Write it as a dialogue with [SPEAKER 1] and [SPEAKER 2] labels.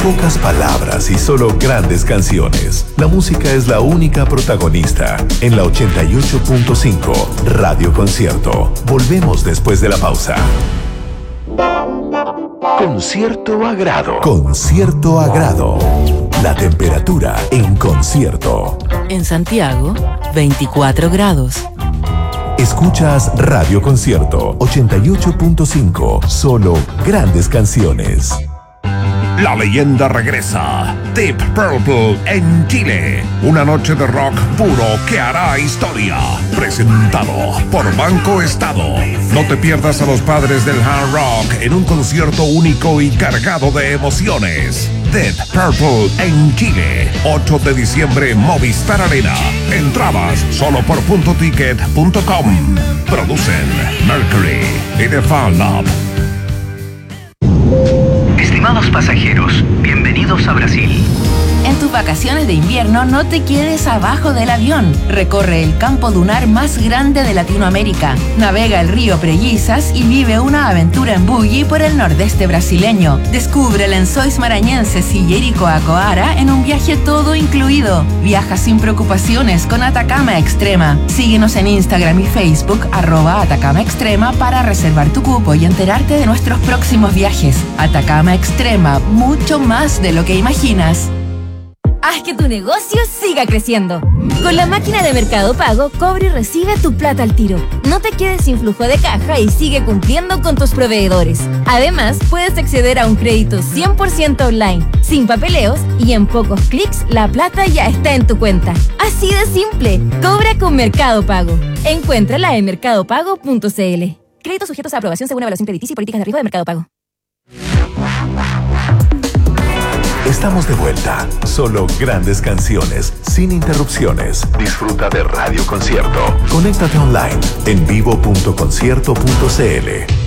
[SPEAKER 1] Pocas palabras y solo grandes canciones. La música es la única protagonista en la 88.5 Radio Concierto. Volvemos después de la pausa. Con cierto agrado. Con cierto agrado. La temperatura en concierto.
[SPEAKER 2] En Santiago, 24 grados.
[SPEAKER 1] Escuchas Radio Concierto 88.5. Solo grandes canciones.
[SPEAKER 3] La leyenda regresa. Deep Purple en Chile. Una noche de rock puro que hará historia. Presentado por Banco Estado. No te pierdas a los padres del hard rock en un concierto único y cargado de emociones. Deep Purple en Chile. 8 de diciembre, Movistar Arena. Entradas solo por puntoticket.com. Producen Mercury y The Fan Lab.
[SPEAKER 4] Estimados pasajeros, bienvenidos a Brasil.
[SPEAKER 2] En tus vacaciones de invierno no te quedes abajo del avión. Recorre el campo dunar más grande de Latinoamérica. Navega el río Prellizas y vive una aventura en buggy por el nordeste brasileño. Descubre Lençóis Maranhenses y Jericoacoara en un viaje todo incluido. Viaja sin preocupaciones con Atacama Extrema. Síguenos en Instagram y Facebook @Atacama Extrema para reservar tu cupo y enterarte de nuestros próximos viajes. Atacama Extrema, mucho más de lo que imaginas.
[SPEAKER 5] Haz que tu negocio siga creciendo. Con la máquina de Mercado Pago, cobra y recibe tu plata al tiro. No te quedes sin flujo de caja y sigue cumpliendo con tus proveedores. Además, puedes acceder a un crédito 100% online, sin papeleos y en pocos clics la plata ya está en tu cuenta. Así de simple. Cobra con Mercado Pago. Encuéntrala en mercadopago.cl. Créditos sujetos a aprobación según evaluación crediticia y políticas de riesgo de Mercado Pago.
[SPEAKER 1] Estamos de vuelta. Solo grandes canciones, sin interrupciones. Disfruta de Radio Concierto. Conéctate online en vivo.concierto.cl.